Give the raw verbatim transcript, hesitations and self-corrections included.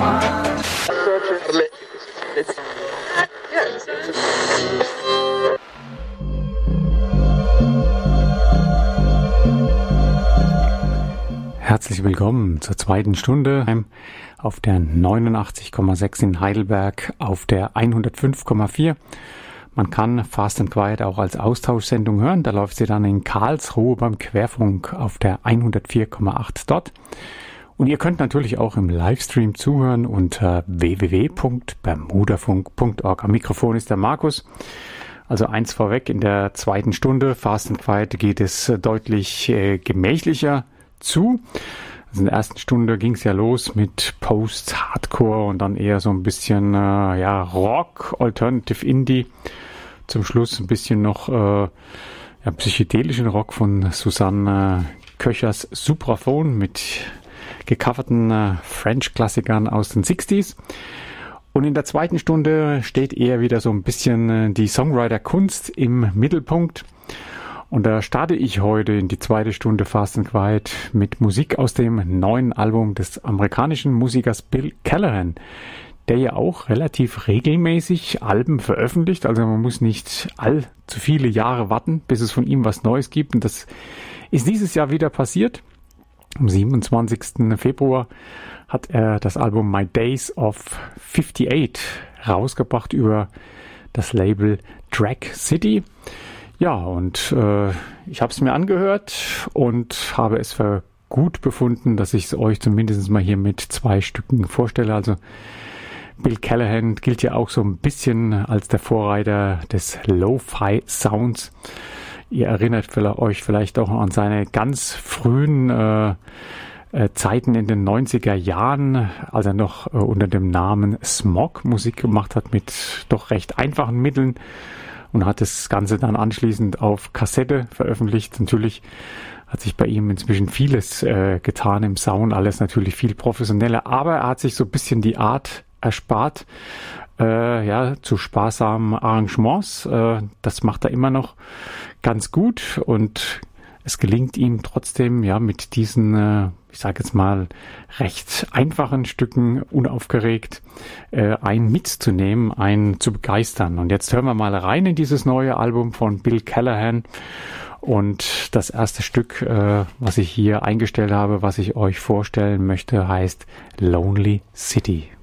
Herzlich willkommen zur zweiten Stunde auf der neunundachtzig Komma sechs in Heidelberg, auf der hundertfünf Komma vier. Man kann Fast and Quiet auch als Austauschsendung hören. Da läuft sie dann in Karlsruhe beim Querfunk auf der hundertvier Komma acht dort. Und ihr könnt natürlich auch im Livestream zuhören unter w w w punkt bermudafunk punkt org. Am Mikrofon ist der Markus. Also eins vorweg, in der zweiten Stunde Fast and Quiet geht es deutlich äh, gemächlicher zu. Also in der ersten Stunde ging es ja los mit Post-Hardcore und dann eher so ein bisschen äh, ja Rock, Alternative Indie. Zum Schluss ein bisschen noch äh, ja, psychedelischen Rock von Susanne Köchers Supraphon mit gecoverten äh, French-Klassikern aus den sechziger. Und in der zweiten Stunde steht eher wieder so ein bisschen äh, die Songwriter-Kunst im Mittelpunkt. Und da starte ich heute in die zweite Stunde Fast and Quiet mit Musik aus dem neuen Album des amerikanischen Musikers Bill Callahan, der ja auch relativ regelmäßig Alben veröffentlicht. Also man muss nicht allzu viele Jahre warten, bis es von ihm was Neues gibt. Und das ist dieses Jahr wieder passiert. Am siebenundzwanzigsten Februar hat er das Album My Days of fifty-eight rausgebracht über das Label Drag City. Ja, und äh, ich habe es mir angehört und habe es für gut befunden, dass ich es euch zumindest mal hier mit zwei Stücken vorstelle. Also Bill Callahan gilt ja auch so ein bisschen als der Vorreiter des Lo-Fi-Sounds. Ihr erinnert euch vielleicht auch an seine ganz frühen äh, äh, Zeiten in den neunziger Jahren, als er noch äh, unter dem Namen Smog Musik gemacht hat mit doch recht einfachen Mitteln. Und hat das Ganze dann anschließend auf Kassette veröffentlicht. Natürlich hat sich bei ihm inzwischen vieles äh, getan im Sound, alles natürlich viel professioneller. Aber er hat sich so ein bisschen die Art erspart, äh, ja, zu sparsamen Arrangements. Äh, das macht er immer noch ganz gut und es gelingt ihm trotzdem, ja, mit diesen, äh, ich sage jetzt mal, recht einfachen Stücken unaufgeregt äh, einen mitzunehmen, einen zu begeistern. Und jetzt hören wir mal rein in dieses neue Album von Bill Callahan. Und das erste Stück, äh, was ich hier eingestellt habe, was ich euch vorstellen möchte, heißt Lonely City.